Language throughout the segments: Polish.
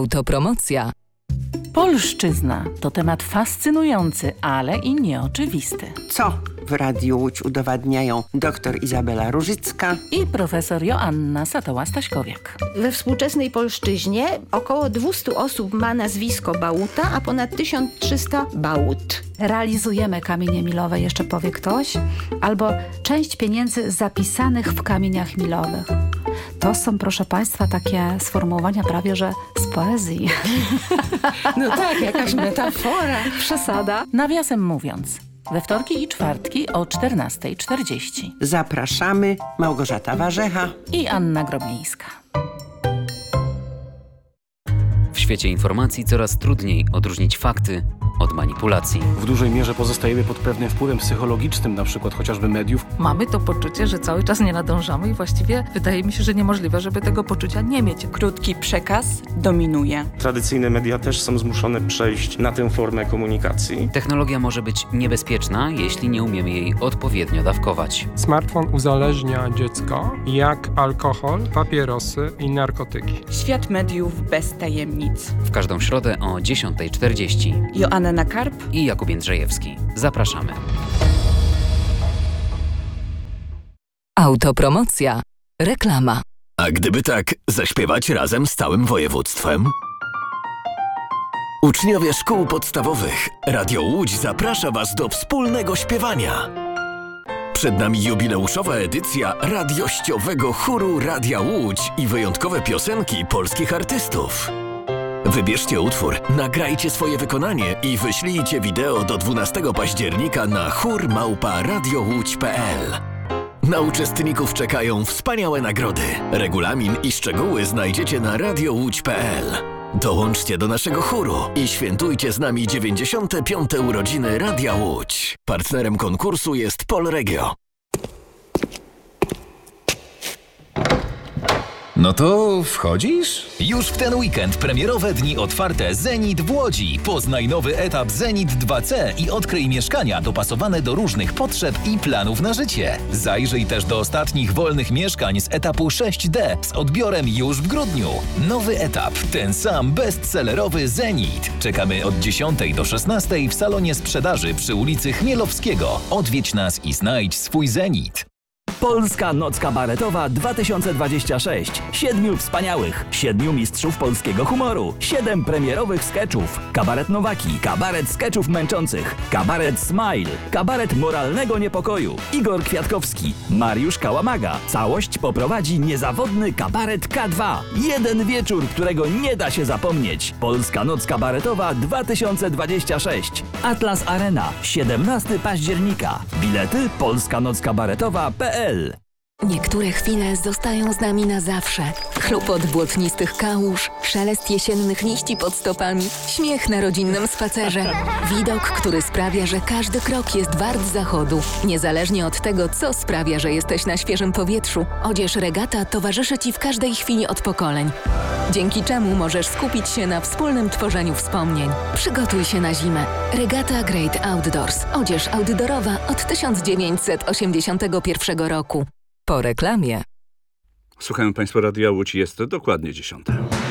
Autopromocja. Polszczyzna to temat fascynujący, ale i nieoczywisty. Co w Radiu Łódź udowadniają dr Izabela Różycka i profesor Joanna Satoła-Staśkowiak. We współczesnej polszczyźnie około 200 osób ma nazwisko Bałuta, a ponad 1300 Bałut. Realizujemy kamienie milowe, jeszcze powie ktoś, albo część pieniędzy zapisanych w kamieniach milowych. To są, proszę Państwa, takie sformułowania prawie, że z poezji. No tak, jakaś metafora. Przesada. Nawiasem mówiąc, we wtorki i czwartki o 14:40. Zapraszamy. Małgorzata Warzecha i Anna Groblińska. W świecie informacji coraz trudniej odróżnić fakty od manipulacji. W dużej mierze pozostajemy pod pewnym wpływem psychologicznym, na przykład chociażby mediów. Mamy to poczucie, że cały czas nie nadążamy i właściwie wydaje mi się, że niemożliwe, żeby tego poczucia nie mieć. Krótki przekaz dominuje. Tradycyjne media też są zmuszone przejść na tę formę komunikacji. Technologia może być niebezpieczna, jeśli nie umiemy jej odpowiednio dawkować. Smartfon uzależnia dziecko jak alkohol, papierosy i narkotyki. Świat mediów bez tajemnic. W każdą środę o 10:40. Joanna Karp i Jakub Jędrzejewski. Zapraszamy. Autopromocja. Reklama. A gdyby tak zaśpiewać razem z całym województwem? Uczniowie szkół podstawowych Radio Łódź zaprasza Was do wspólnego śpiewania. Przed nami jubileuszowa edycja radiościowego chóru Radia Łódź i wyjątkowe piosenki polskich artystów. Wybierzcie utwór, nagrajcie swoje wykonanie i wyślijcie wideo do 12 października na chór@radiołódź.pl. Na uczestników czekają wspaniałe nagrody. Regulamin i szczegóły znajdziecie na radiołódź.pl. Dołączcie do naszego chóru i świętujcie z nami 95. urodziny Radia Łódź. Partnerem konkursu jest Polregio. No to wchodzisz? Już w ten weekend premierowe dni otwarte Zenit w Łodzi. Poznaj nowy etap Zenit 2C i odkryj mieszkania dopasowane do różnych potrzeb i planów na życie. Zajrzyj też do ostatnich wolnych mieszkań z etapu 6D z odbiorem już w grudniu. Nowy etap, ten sam bestsellerowy Zenit. Czekamy od 10 do 16 w salonie sprzedaży przy ulicy Chmielowskiego. Odwiedź nas i znajdź swój Zenit. Polska Noc Kabaretowa 2026. 7 wspaniałych, 7 mistrzów polskiego humoru, 7 premierowych skeczów. Kabaret Nowaki, kabaret skeczów męczących, kabaret Smile, kabaret moralnego niepokoju. Igor Kwiatkowski, Mariusz Kałamaga. Całość poprowadzi niezawodny kabaret K2. Jeden wieczór, którego nie da się zapomnieć. Polska Noc Kabaretowa 2026. Atlas Arena, 17 października. Bilety polskanockabaretowa.pl. Niektóre chwile zostają z nami na zawsze. Chlupot błotnistych kałuż, szelest jesiennych liści pod stopami, śmiech na rodzinnym spacerze. Widok, który sprawia, że każdy krok jest wart zachodu. Niezależnie od tego, co sprawia, że jesteś na świeżym powietrzu, odzież Regata towarzyszy Ci w każdej chwili od pokoleń. Dzięki czemu możesz skupić się na wspólnym tworzeniu wspomnień. Przygotuj się na zimę. Regata Great Outdoors. Odzież outdoorowa od 1981 roku. Po reklamie. Słuchają Państwo Radia Łódź, jest to dokładnie 10.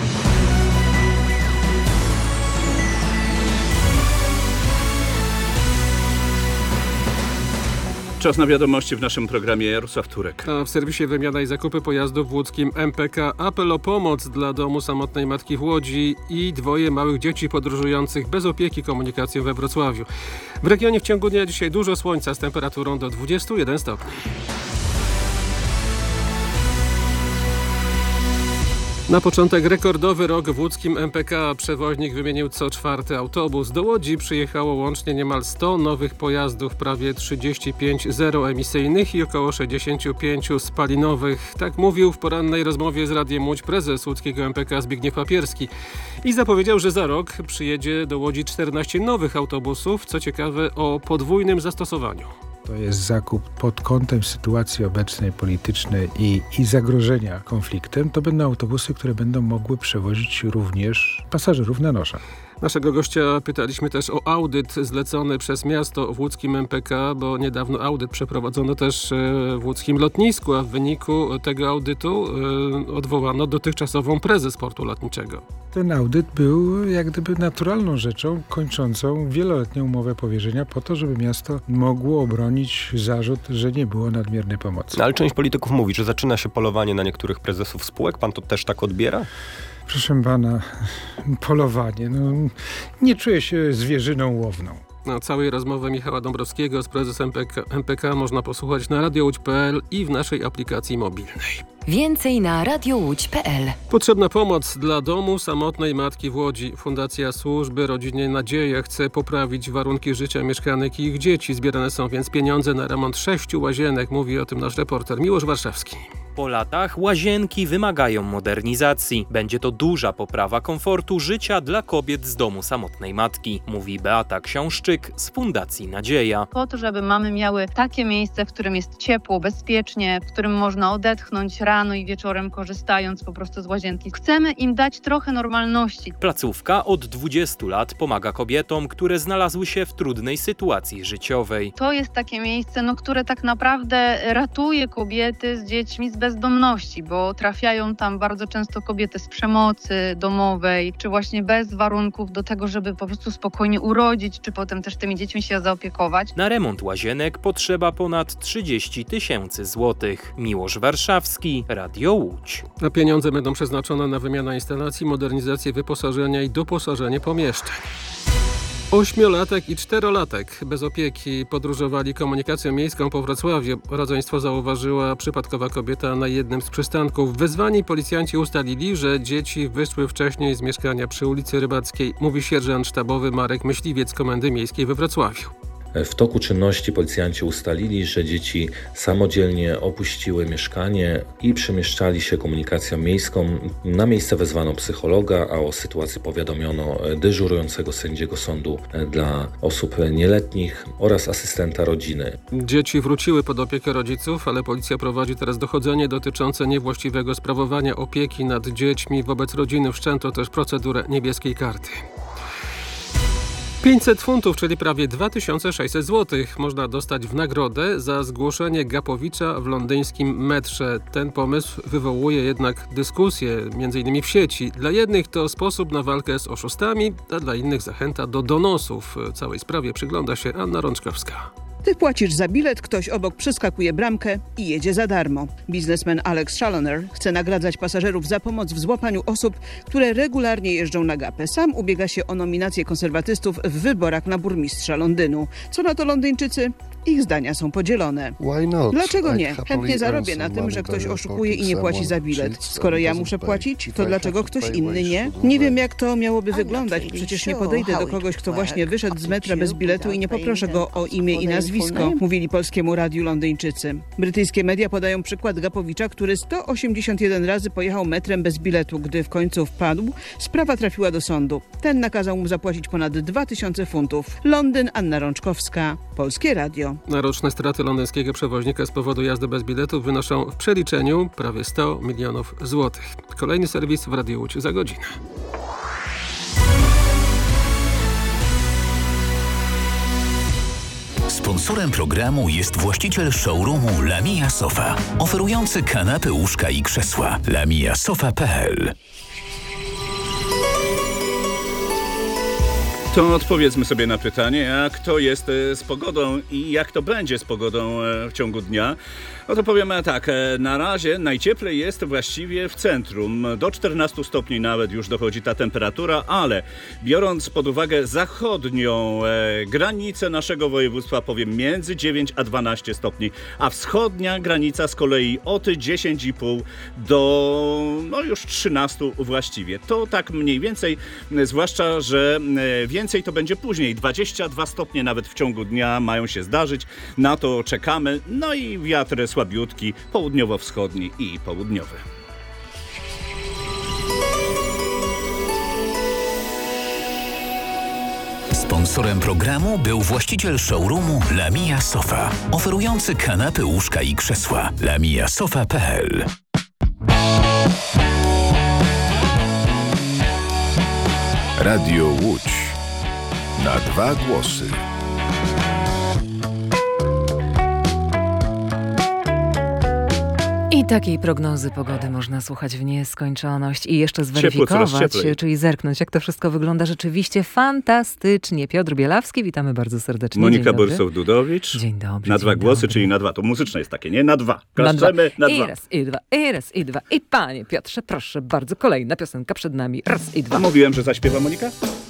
Czas na wiadomości w naszym programie. Jarosław Turek. A w serwisie Wymiana i Zakupy Pojazdów w łódzkim MPK apel o pomoc dla domu samotnej matki w Łodzi i 2 małych dzieci podróżujących bez opieki komunikacją we Wrocławiu. W regionie w ciągu dnia dzisiaj dużo słońca z temperaturą do 21 stopni. Na początek rekordowy rok w łódzkim MPK. Przewoźnik wymienił co 4. autobus. Do Łodzi przyjechało łącznie niemal 100 nowych pojazdów, prawie 35 zeroemisyjnych i około 65 spalinowych. Tak mówił w porannej rozmowie z Radiem Łódź prezes łódzkiego MPK Zbigniew Papierski. I zapowiedział, że za rok przyjedzie do Łodzi 14 nowych autobusów, co ciekawe o podwójnym zastosowaniu. To jest zakup pod kątem sytuacji obecnej politycznej i zagrożenia konfliktem. To będą autobusy, które będą mogły przewozić również pasażerów na noszach. Naszego gościa pytaliśmy też o audyt zlecony przez miasto w łódzkim MPK, bo niedawno audyt przeprowadzono też w łódzkim lotnisku, a w wyniku tego audytu odwołano dotychczasową prezes portu lotniczego. Ten audyt był jak gdyby naturalną rzeczą kończącą wieloletnią umowę powierzenia po to, żeby miasto mogło obronić zarzut, że nie było nadmiernej pomocy. Ale część polityków mówi, że zaczyna się polowanie na niektórych prezesów spółek. Pan to też tak odbiera? Proszę pana, polowanie. Nie czuję się zwierzyną łowną. Całej rozmowy Michała Dąbrowskiego z prezesem MPK można posłuchać na radiołódź.pl i w naszej aplikacji mobilnej. Więcej na radiołódź.pl. Potrzebna pomoc dla domu samotnej matki w Łodzi. Fundacja Służby Rodzinie Nadzieja chce poprawić warunki życia mieszkanek i ich dzieci. Zbierane są więc pieniądze na remont 6 łazienek. Mówi o tym nasz reporter Miłosz Warszawski. Po latach łazienki wymagają modernizacji. Będzie to duża poprawa komfortu życia dla kobiet z domu samotnej matki, mówi Beata Książczyk z Fundacji Nadzieja. Po to, żeby mamy miały takie miejsce, w którym jest ciepło, bezpiecznie, w którym można odetchnąć rano i wieczorem, korzystając po prostu z łazienki. Chcemy im dać trochę normalności. Placówka od 20 lat pomaga kobietom, które znalazły się w trudnej sytuacji życiowej. To jest takie miejsce, które tak naprawdę ratuje kobiety z dziećmi z bezdomności, bo trafiają tam bardzo często kobiety z przemocy domowej, czy właśnie bez warunków do tego, żeby po prostu spokojnie urodzić, czy potem też tymi dziećmi się zaopiekować. Na remont łazienek potrzeba ponad 30 000 złotych. Miłosz Warszawski, Radio Łódź. A pieniądze będą przeznaczone na wymianę instalacji, modernizację wyposażenia i doposażenie pomieszczeń. 8-latek i 4-latek bez opieki podróżowali komunikacją miejską po Wrocławiu. Rodzeństwo zauważyła przypadkowa kobieta na jednym z przystanków. Wezwani policjanci ustalili, że dzieci wyszły wcześniej z mieszkania przy ulicy Rybackiej, mówi sierżant sztabowy Marek Myśliwiec Komendy Miejskiej we Wrocławiu. W toku czynności policjanci ustalili, że dzieci samodzielnie opuściły mieszkanie i przemieszczali się komunikacją miejską. Na miejsce wezwano psychologa, a o sytuacji powiadomiono dyżurującego sędziego sądu dla osób nieletnich oraz asystenta rodziny. Dzieci wróciły pod opiekę rodziców, ale policja prowadzi teraz dochodzenie dotyczące niewłaściwego sprawowania opieki nad dziećmi. Wobec rodziny wszczęto też procedurę niebieskiej karty. 500 funtów, czyli prawie 2600 zł można dostać w nagrodę za zgłoszenie Gapowicza w londyńskim metrze. Ten pomysł wywołuje jednak dyskusje, m.in. w sieci. Dla jednych to sposób na walkę z oszustami, a dla innych zachęta do donosów. Całej sprawie przygląda się Anna Rączkowska. Ty płacisz za bilet, ktoś obok przeskakuje bramkę i jedzie za darmo. Biznesmen Alex Challoner chce nagradzać pasażerów za pomoc w złapaniu osób, które regularnie jeżdżą na gapę. Sam ubiega się o nominację konserwatystów w wyborach na burmistrza Londynu. Co na to Londyńczycy? Ich zdania są podzielone. Dlaczego nie? Chętnie zarobię na tym, że ktoś oszukuje i nie płaci za bilet. Skoro ja muszę płacić, to dlaczego ktoś inny nie? Nie wiem, jak to miałoby wyglądać. Przecież nie podejdę do kogoś, kto właśnie wyszedł z metra bez biletu i nie poproszę go o imię i nazwisko, mówili Polskiemu Radiu Londyńczycy. Brytyjskie media podają przykład Gapowicza, który 181 razy pojechał metrem bez biletu. Gdy w końcu wpadł, sprawa trafiła do sądu. Ten nakazał mu zapłacić ponad 2000 funtów. Londyn, Anna Rączkowska, Polskie Radio. Roczne straty londyńskiego przewoźnika z powodu jazdy bez biletów wynoszą w przeliczeniu prawie 100 milionów złotych. Kolejny serwis w Radiu Łódź za godzinę. Sponsorem programu jest właściciel showroomu Lamia Sofa, oferujący kanapy, łóżka i krzesła. lamiasofa.pl. To odpowiedzmy sobie na pytanie, jak to jest z pogodą i jak to będzie z pogodą w ciągu dnia. No to powiemy tak, na razie najcieplej jest właściwie w centrum. Do 14 stopni nawet już dochodzi ta temperatura, ale biorąc pod uwagę zachodnią granicę naszego województwa, powiem między 9 a 12 stopni, a wschodnia granica z kolei od 10,5 do już 13 właściwie. To tak mniej więcej, zwłaszcza, że więcej to będzie później. 22 stopnie nawet w ciągu dnia mają się zdarzyć. Na to czekamy. No i wiatr słabiutki, południowo-wschodni i południowy. Sponsorem programu był właściciel showroomu Lamia Sofa, oferujący kanapy, łóżka i krzesła. lamiasofa.pl. Radio Łódź. Na dwa głosy. I takiej prognozy pogody można słuchać w nieskończoność i jeszcze zweryfikować, czyli zerknąć, jak to wszystko wygląda rzeczywiście fantastycznie. Piotr Bielawski, witamy bardzo serdecznie. Monika Borysow-Dudowicz. Dzień dobry. Na dwa głosy, czyli na dwa. To muzyczne jest takie, nie? Na dwa. Klaszczemy na dwa. I raz, i dwa, i raz, i dwa. I panie Piotrze, proszę bardzo, kolejna piosenka przed nami. Raz i dwa. Mówiłem, że zaśpiewa Monika?